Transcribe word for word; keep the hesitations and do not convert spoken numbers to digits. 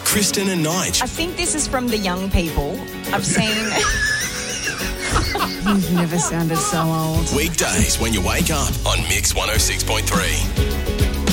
Kristen and Nige. I think this is from the young people. I've seen... You've never sounded so old. Weekdays when you wake up on Mix one oh six point three.